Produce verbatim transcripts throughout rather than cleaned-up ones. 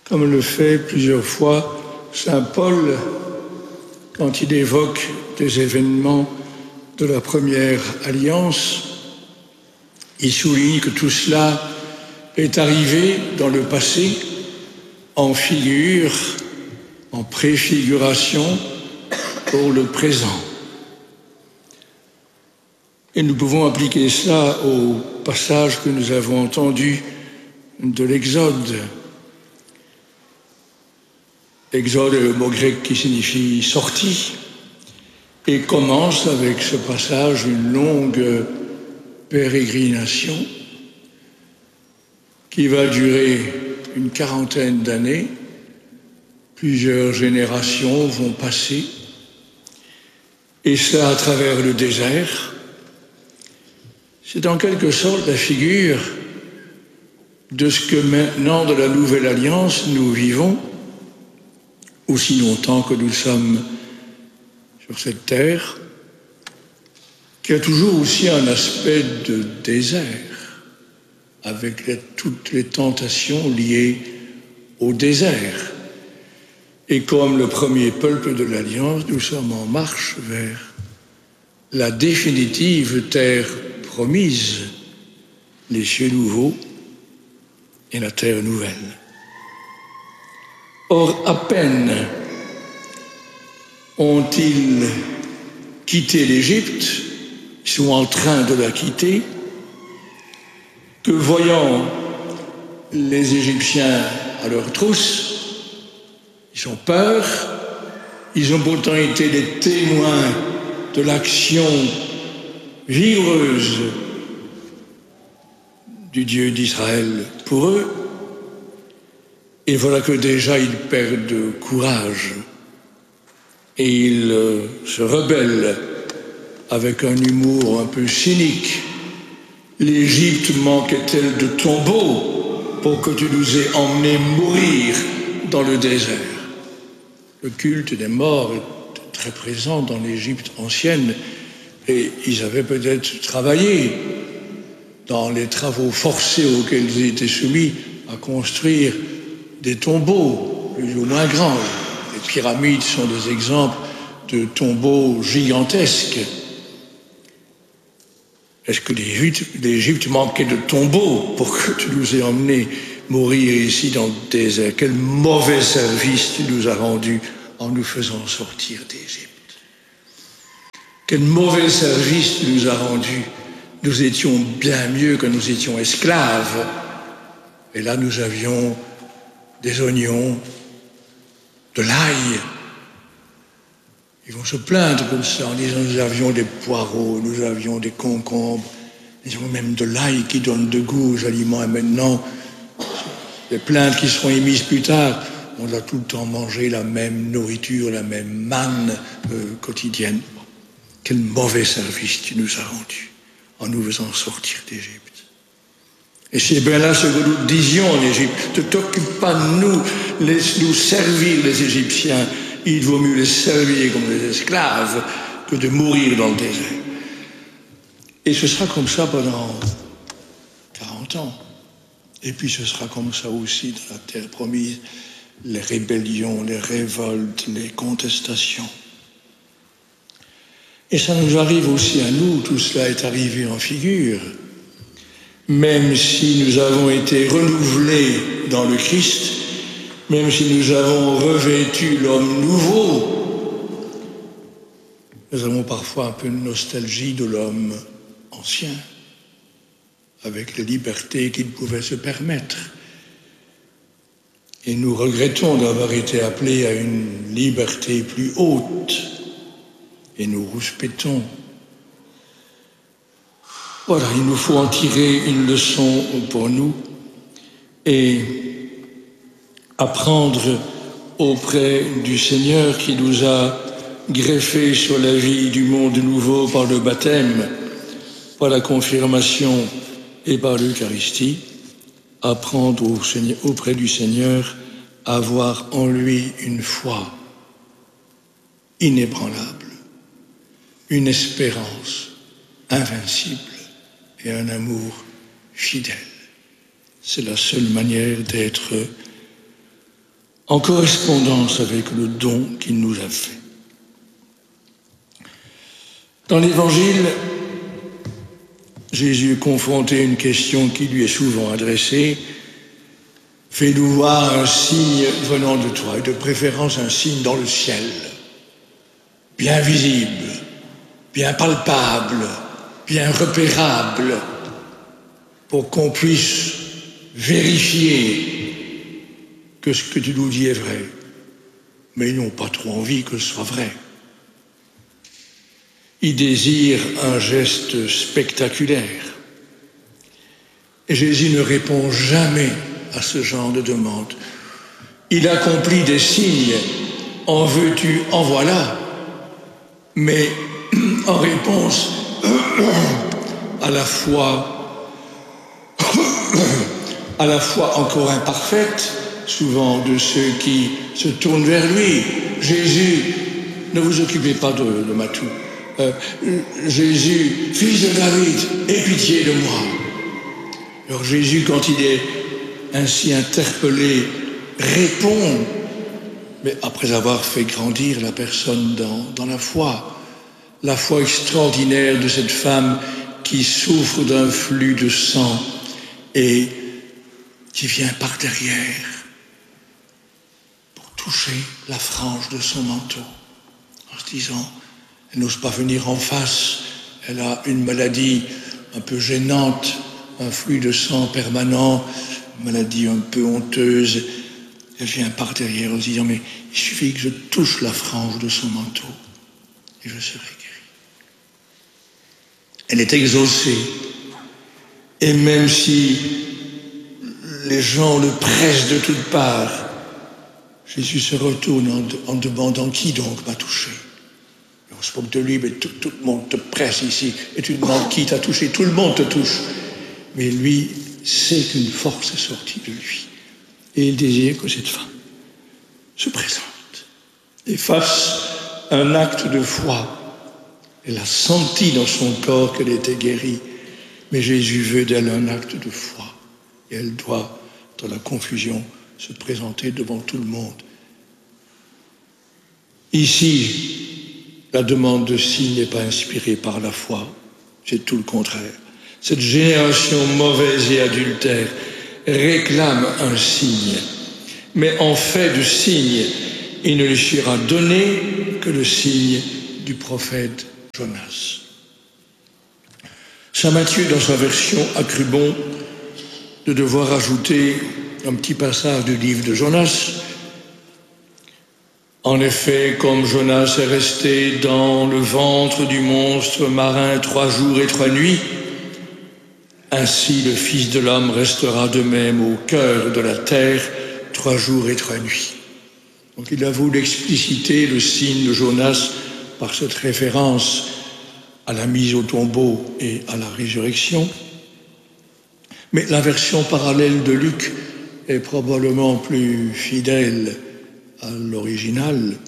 comme le fait plusieurs fois saint Paul quand il évoque des événements de la première alliance. Il souligne que tout cela est arrivé dans le passé en figure, en préfiguration pour le présent. Et nous pouvons appliquer cela au passage que nous avons entendu de l'Exode. Exode est le mot grec qui signifie sortie et commence avec ce passage une longue pérégrination qui va durer une quarantaine d'années. Plusieurs générations vont passer et cela à travers le désert. C'est en quelque sorte la figure de ce que maintenant, de la Nouvelle Alliance, nous vivons, aussi longtemps que nous sommes sur cette terre, qui a toujours aussi un aspect de désert, avec les, toutes les tentations liées au désert. Et comme le premier peuple de l'Alliance, nous sommes en marche vers la définitive terre promise, les cieux nouveaux et la terre nouvelle. Or, à peine ont-ils quitté l'Égypte, ils sont en train de la quitter, que voyant les Égyptiens à leurs trousses, ils ont peur, ils ont pourtant été les témoins de l'action vigoureuse du Dieu d'Israël pour eux, et voilà que déjà ils perdent courage et ils euh, se rebellent avec un humour un peu cynique. L'Égypte manquait-elle de tombeaux pour que tu nous aies emmenés mourir dans le désert? Le culte des morts est très présent dans l'Égypte ancienne et ils avaient peut-être travaillé dans les travaux forcés auxquels ils étaient soumis à construire des tombeaux plus ou moins grands. Les pyramides sont des exemples de tombeaux gigantesques. Est-ce que l'Égypte manquait de tombeaux pour que tu nous aies emmenés mourir ici dans le désert? Quel mauvais service tu nous as rendu en nous faisant sortir d'Égypte. Quel mauvais service tu nous as rendu. Nous étions bien mieux que nous étions esclaves. Et là, nous avions des oignons, de l'ail. Ils vont se plaindre comme ça en disant nous avions des poireaux, nous avions des concombres, nous avons même de l'ail qui donne de goût aux aliments. Et maintenant, les plaintes qui seront émises plus tard, on a tout le temps mangé la même nourriture, la même manne euh, quotidienne. Quel mauvais service tu nous as rendu en nous faisant sortir d'Égypte. Et c'est bien là ce que nous disions en Égypte. Ne t'occupe pas de nous, laisse-nous servir les Égyptiens. Il vaut mieux les servir comme des esclaves que de mourir dans le désert. Et ce sera comme ça pendant quarante ans. Et puis ce sera comme ça aussi dans la terre promise. Les rébellions, les révoltes, les contestations. Et ça nous arrive aussi à nous, tout cela est arrivé en figure. Même si nous avons été renouvelés dans le Christ, même si nous avons revêtu l'homme nouveau, nous avons parfois un peu de nostalgie de l'homme ancien, avec les libertés qu'il pouvait se permettre. Et nous regrettons d'avoir été appelés à une liberté plus haute, et nous rouspétons. Voilà, il nous faut en tirer une leçon pour nous et apprendre auprès du Seigneur qui nous a greffés sur la vie du monde nouveau par le baptême, par la confirmation et par l'Eucharistie, apprendre au Seigneur, auprès du Seigneur à avoir en lui une foi inébranlable, une espérance invincible et un amour fidèle. C'est la seule manière d'être en correspondance avec le don qu'il nous a fait. Dans l'Évangile, Jésus est confronté à une question qui lui est souvent adressée. Fais-nous voir un signe venant de toi, et de préférence un signe dans le ciel, bien visible, bien palpable, bien repérable, pour qu'on puisse vérifier que ce que tu nous dis est vrai. Mais ils n'ont pas trop envie que ce soit vrai. Ils désirent un geste spectaculaire. Et Jésus ne répond jamais à ce genre de demande. Il accomplit des signes, en veux-tu, en voilà, mais en réponse à la fois, à la fois encore imparfaite, souvent de ceux qui se tournent vers lui. Jésus, ne vous occupez pas de, de Matou. Euh, Jésus, fils de David, aie pitié de moi. Alors Jésus, quand il est ainsi interpellé, répond, mais après avoir fait grandir la personne dans, dans la foi, la foi extraordinaire de cette femme qui souffre d'un flux de sang et qui vient par derrière pour toucher la frange de son manteau, en se disant, elle n'ose pas venir en face, elle a une maladie un peu gênante, un flux de sang permanent, une maladie un peu honteuse. Elle vient par derrière en se disant, mais il suffit que je touche la frange de son manteau et je serai guéri. Elle est exaucée. Et même si les gens le pressent de toutes parts, Jésus se retourne en, en demandant, qui donc m'a touché? On se moque de lui, mais tout, tout le monde te presse ici, et tu demandes qui t'a touché, tout le monde te touche. Mais lui sait qu'une force est sortie de lui. Et il désire que cette femme se présente et fasse un acte de foi. Elle a senti dans son corps qu'elle était guérie, mais Jésus veut d'elle un acte de foi. Et elle doit, dans la confusion, se présenter devant tout le monde. Ici, la demande de signe n'est pas inspirée par la foi, c'est tout le contraire. Cette génération mauvaise et adultère réclame un signe, mais en fait de signe, il ne lui sera donné que le signe du prophète Jonas. Saint Matthieu, dans sa version, a cru bon de devoir ajouter un petit passage du livre de Jonas. En effet, comme Jonas est resté dans le ventre du monstre marin trois jours et trois nuits, ainsi le Fils de l'homme restera de même au cœur de la terre trois jours et trois nuits. Donc il a voulu expliciter le signe de Jonas par cette référence à la mise au tombeau et à la résurrection. Mais la version parallèle de Luc est probablement plus fidèle à l'original.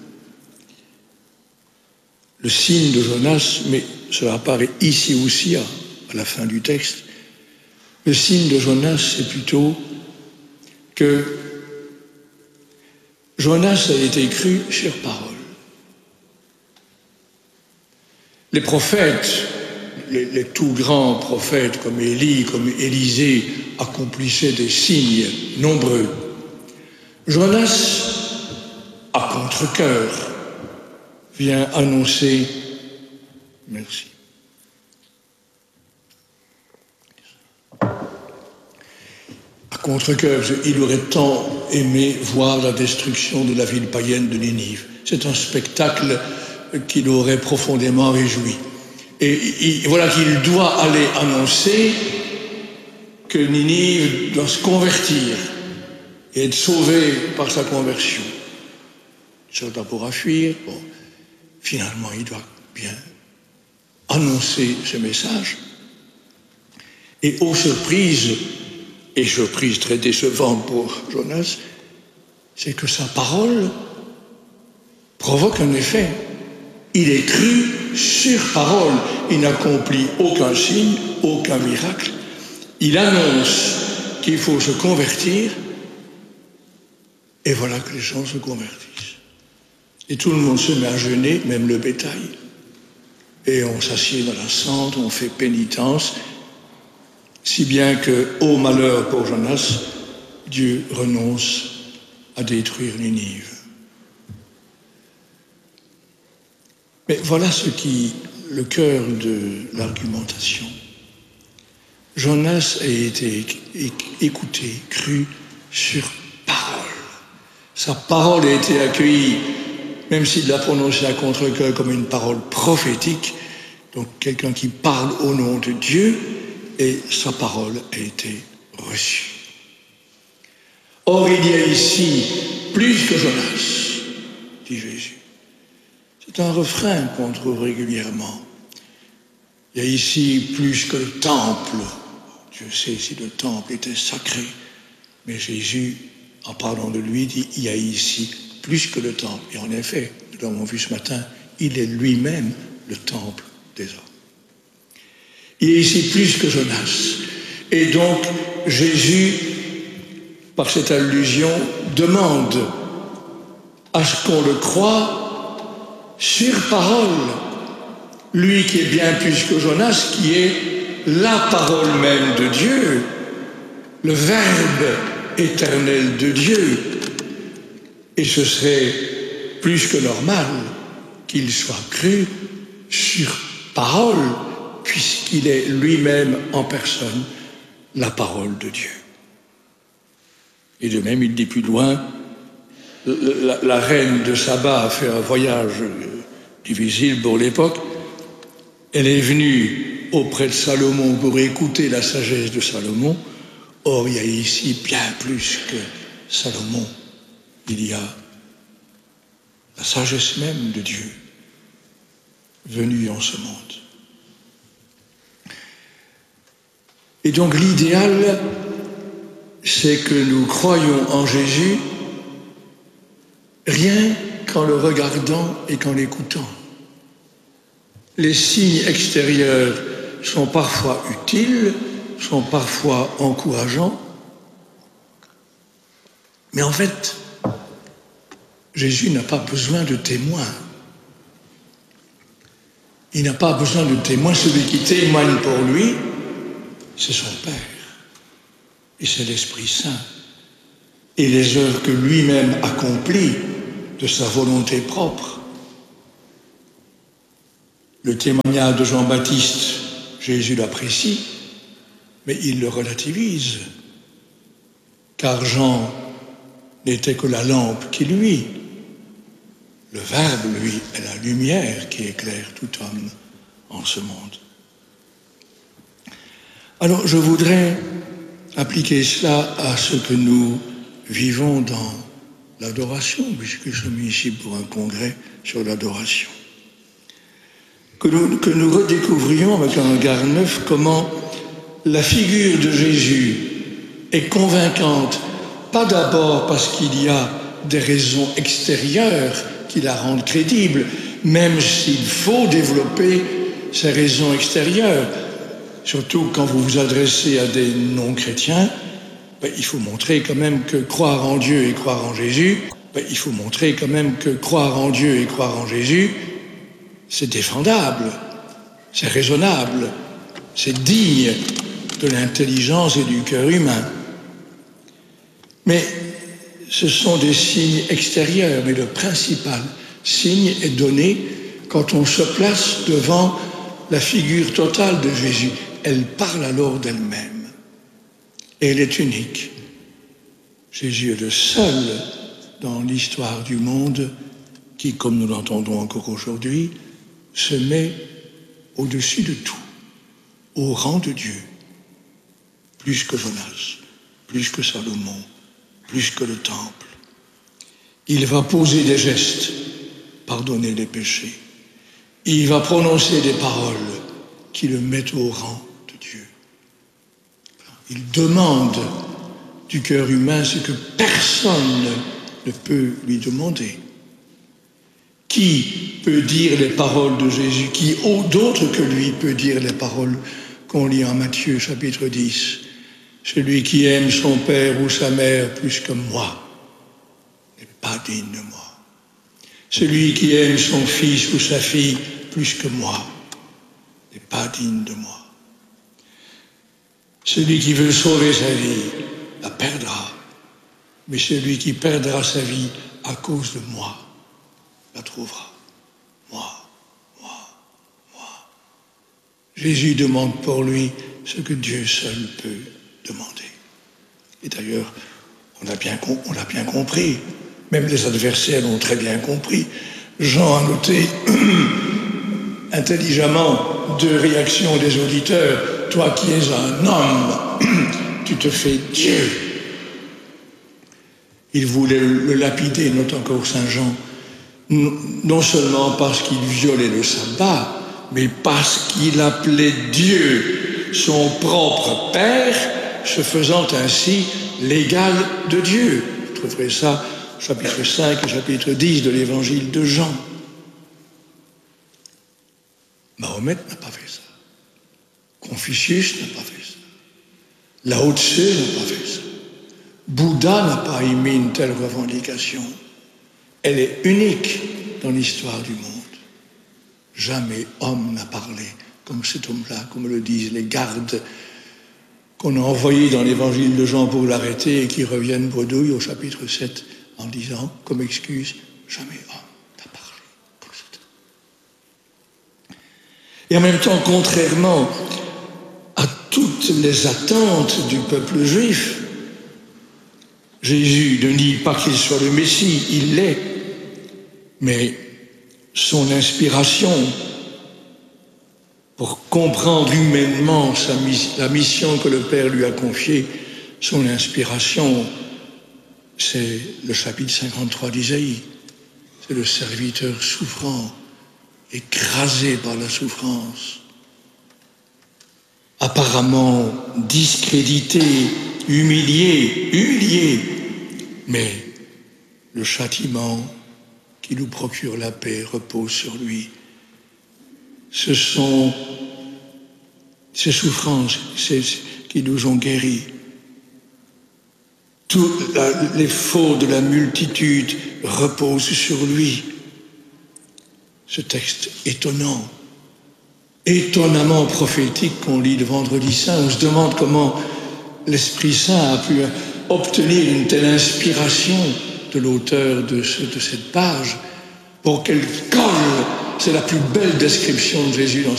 Le signe de Jonas, mais cela apparaît ici aussi à, à la fin du texte, le signe de Jonas, c'est plutôt que Jonas a été cru sur parole. Les prophètes, les, les tout grands prophètes comme Élie, comme Élisée, accomplissaient des signes nombreux. Jonas, à contre-cœur, vient annoncer, merci, à contre-cœur, il aurait tant aimé voir la destruction de la ville païenne de Ninive. C'est un spectacle qui l'aurait profondément réjoui. Et il, voilà qu'il doit aller annoncer que Ninive doit se convertir et être sauvé par sa conversion. Certains pourra fuir. Bon, finalement, il doit bien annoncer ce message. Et aux surprises, et surprise très décevante pour Jonas, c'est que sa parole provoque un effet. Il est cru sur parole. Il n'accomplit aucun signe, aucun miracle. Il annonce qu'il faut se convertir. Et voilà que les gens se convertissent. Et tout le monde se met à jeûner, même le bétail. Et on s'assied dans la cendre, on fait pénitence, si bien que, ô malheur pour Jonas, Dieu renonce à détruire Ninive. Mais voilà ce qui, le cœur de l'argumentation. Jonas a été écouté, cru sur parole. Sa parole a été accueillie, même s'il l'a prononcée à contre-cœur comme une parole prophétique, donc quelqu'un qui parle au nom de Dieu, et sa parole a été reçue. Or, il y a ici plus que Jonas, dit Jésus. C'est un refrain qu'on trouve régulièrement. Il y a ici plus que le temple. Dieu sait si le temple était sacré, mais Jésus, en parlant de lui, dit il y a ici plus que le temple. Et en effet, nous l'avons vu ce matin, il est lui-même le temple des hommes. Il y a ici plus que Jonas. Et donc, Jésus, par cette allusion, demande à ce qu'on le croie sur parole. Lui qui est bien plus que Jonas, qui est la parole même de Dieu, le Verbe éternel de Dieu. Et ce serait plus que normal qu'il soit cru sur parole, puisqu'il est lui-même en personne la parole de Dieu. Et de même, il dit plus loin, la, la reine de Saba a fait un voyage difficile pour l'époque. Elle est venue auprès de Salomon pour écouter la sagesse de Salomon. Or, il y a ici bien plus que Salomon. Il y a la sagesse même de Dieu venue en ce monde. Et donc l'idéal, c'est que nous croyons en Jésus rien qu'en le regardant et qu'en l'écoutant. Les signes extérieurs sont parfois utiles, sont parfois encourageants, mais en fait, Jésus n'a pas besoin de témoins. Il n'a pas besoin de témoins. Celui qui témoigne pour lui, c'est son Père. Et c'est l'Esprit Saint. Et les œuvres que lui-même accomplit de sa volonté propre. Le témoignage de Jean-Baptiste, Jésus l'apprécie, mais il le relativise. Car Jean n'était que la lampe qui luit. Le Verbe, lui, est la lumière qui éclaire tout homme en ce monde. Alors, je voudrais appliquer cela à ce que nous vivons dans l'adoration, puisque nous sommes ici pour un congrès sur l'adoration. Que nous, que nous redécouvrions avec un regard neuf comment la figure de Jésus est convaincante, pas d'abord parce qu'il y a des raisons extérieures qui la rendent crédible, même s'il faut développer ces raisons extérieures. Surtout quand vous vous adressez à des non-chrétiens, ben, il faut montrer quand même que croire en Dieu et croire en Jésus, ben, il faut montrer quand même que croire en Dieu et croire en Jésus, c'est défendable, c'est raisonnable, c'est digne de l'intelligence et du cœur humain. Mais ce sont des signes extérieurs, mais le principal signe est donné quand on se place devant la figure totale de Jésus. Elle parle alors d'elle-même. Et elle est unique. Jésus est le seul dans l'histoire du monde qui, comme nous l'entendons encore aujourd'hui, se met au-dessus de tout, au rang de Dieu, plus que Jonas, plus que Salomon, plus que le temple. Il va poser des gestes, pardonner les péchés. Il va prononcer des paroles qui le mettent au rang de Dieu. Il demande du cœur humain ce que personne ne peut lui demander. Qui peut dire les paroles de Jésus? Qui d'autre que lui peut dire les paroles qu'on lit en Matthieu chapitre dix? Celui qui aime son père ou sa mère plus que moi pas digne de moi. Celui qui aime son fils ou sa fille plus que moi n'est pas digne de moi. Celui qui veut sauver sa vie la perdra, mais celui qui perdra sa vie à cause de moi la trouvera. Moi, moi, moi. Jésus demande pour lui ce que Dieu seul peut demander. Et d'ailleurs, on l'a bien, on l'a bien compris. Même les adversaires l'ont très bien compris. Jean a noté intelligemment deux réactions des auditeurs. Toi qui es un homme, tu te fais Dieu. Il voulait le lapider, note encore Saint Jean, non seulement parce qu'il violait le sabbat, mais parce qu'il appelait Dieu son propre Père, se faisant ainsi l'égal de Dieu. Vous trouverez ça chapitre cinq et chapitre dix de l'évangile de Jean. Mahomet n'a pas fait ça. Confucius n'a pas fait ça. Lao Tse n'a pas fait ça. Bouddha n'a pas émis une telle revendication. Elle est unique dans l'histoire du monde. Jamais homme n'a parlé comme cet homme-là, comme le disent les gardes qu'on a envoyés dans l'évangile de Jean pour l'arrêter et qui reviennent bredouille au chapitre sept en disant, comme excuse, jamais homme n'a parlé comme cet homme. Et en même temps, contrairement à toutes les attentes du peuple juif, Jésus ne nie pas qu'il soit le Messie, il l'est, mais son inspiration pour comprendre humainement sa, la mission que le Père lui a confiée, son inspiration, c'est le chapitre cinquante-trois d'Isaïe. C'est le serviteur souffrant, écrasé par la souffrance, apparemment discrédité, humilié, humilié, mais le châtiment qui nous procure la paix repose sur lui. Ce sont ces souffrances qui nous ont guéris. Tous les faux de la multitude reposent sur lui. Ce texte étonnant, étonnamment prophétique qu'on lit le vendredi saint, on se demande comment l'Esprit Saint a pu obtenir une telle inspiration de l'auteur de, ce, de cette page pour qu'elle colle. C'est la plus belle description de Jésus dans